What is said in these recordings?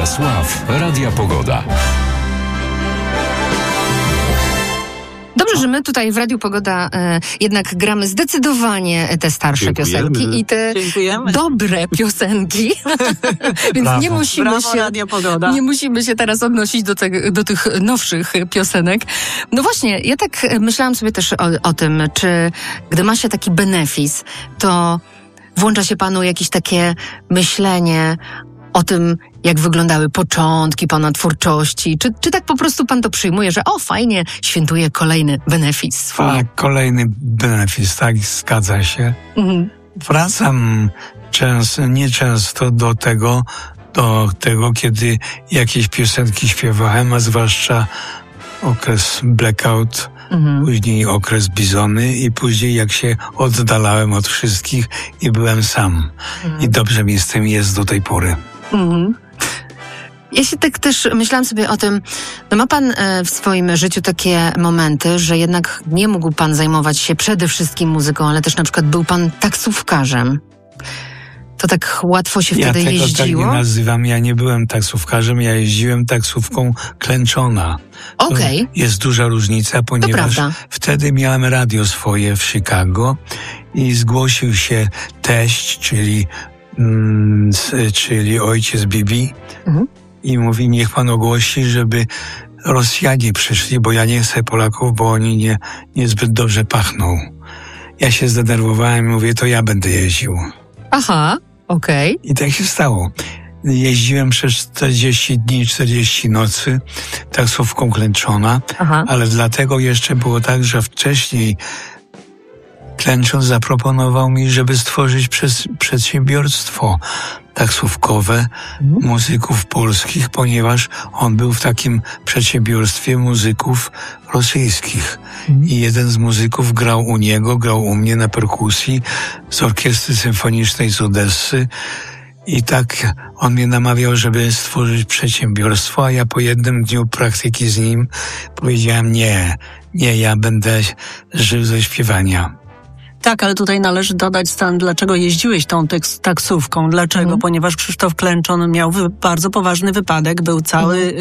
Sław, Radia Pogoda. Dobrze, że my tutaj w Radiu Pogoda jednak gramy zdecydowanie te starsze piosenki i te dobre piosenki. Więc Brawo. nie musimy się teraz odnosić do tych nowszych piosenek. No właśnie, ja tak myślałam sobie też o tym, czy gdy ma się taki benefis, to włącza się panu jakieś takie myślenie o tym, jak wyglądały początki pana twórczości? Czy tak po prostu pan to przyjmuje, że fajnie, świętuje kolejny benefis swój? Tak, kolejny benefis, tak, zgadza się. Mhm. Wracam nieczęsto do tego, kiedy jakieś piosenki śpiewałem, a zwłaszcza okres blackout, później okres bizony i później jak się oddalałem od wszystkich i byłem sam. I dobrze mi z tym jest do tej pory. Ja się tak też myślałam sobie o tym, no ma pan w swoim życiu takie momenty, że jednak nie mógł pan zajmować się przede wszystkim muzyką, ale też na przykład był pan taksówkarzem. To tak łatwo się wtedy jeździło? Ja tego tak nie nazywam, ja nie byłem taksówkarzem, ja jeździłem taksówką klęczona. Okej. Jest duża różnica, ponieważ wtedy miałem radio swoje w Chicago i zgłosił się teść, czyli ojciec Bibi i mówi, niech pan ogłosi, żeby Rosjanie przyszli, bo ja nie chcę Polaków, bo oni niezbyt dobrze pachną. Ja się zdenerwowałem i mówię, to ja będę jeździł. Aha, okej. I tak się stało. Jeździłem przez 40 dni, 40 nocy taksówką klęczona, ale dlatego jeszcze było tak, że wcześniej klęcząc zaproponował mi, żeby stworzyć przedsiębiorstwo taksówkowe muzyków polskich, ponieważ on był w takim przedsiębiorstwie muzyków rosyjskich. I jeden z muzyków grał u niego, grał u mnie na perkusji z orkiestry symfonicznej z Odessy. I tak on mnie namawiał, żeby stworzyć przedsiębiorstwo, a ja po jednym dniu praktyki z nim powiedziałem nie, ja będę żył ze śpiewania. Tak, ale tutaj należy dodać, Stan, dlaczego jeździłeś tą taksówką. Dlaczego? Ponieważ Krzysztof Klęczon miał bardzo poważny wypadek. Był cały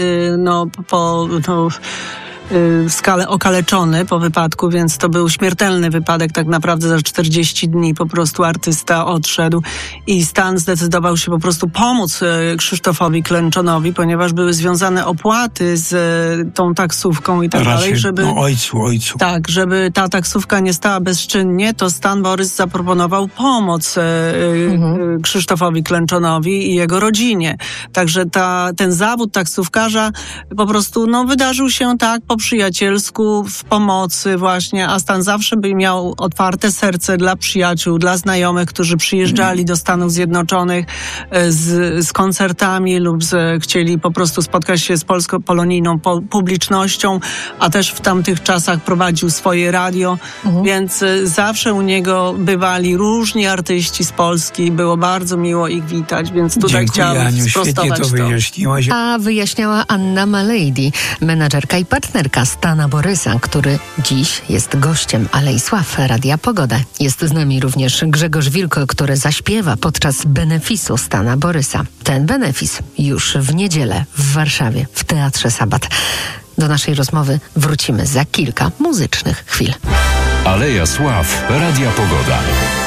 w skale okaleczony po wypadku, więc to był śmiertelny wypadek. Tak naprawdę za 40 dni po prostu artysta odszedł i Stan zdecydował się po prostu pomóc Krzysztofowi Klęczonowi, ponieważ były związane opłaty z tą taksówką i tak dalej, żeby ojcu. Tak, żeby ta taksówka nie stała bezczynnie, to Stan Borys zaproponował pomoc Krzysztofowi Klęczonowi i jego rodzinie. Także ten zawód taksówkarza po prostu wydarzył się tak po przyjacielsku, w pomocy właśnie, a Stan zawsze by miał otwarte serce dla przyjaciół, dla znajomych, którzy przyjeżdżali do Stanów Zjednoczonych z koncertami lub chcieli po prostu spotkać się z polsko-polonijną publicznością, a też w tamtych czasach prowadził swoje radio, więc zawsze u niego bywali różni artyści z Polski. Było bardzo miło ich witać, więc tutaj chciałam Aniu, sprostować to wyjaśniłaś. A wyjaśniała Anna Malady, menadżerka i partnerka Stana Borysa, który dziś jest gościem Alei Sław Radia Pogoda. Jest z nami również Grzegorz Wilko, który zaśpiewa podczas benefisu Stana Borysa. Ten benefis już w niedzielę w Warszawie, w Teatrze Sabat. Do naszej rozmowy wrócimy za kilka muzycznych chwil. Aleja Sław, Radia Pogoda.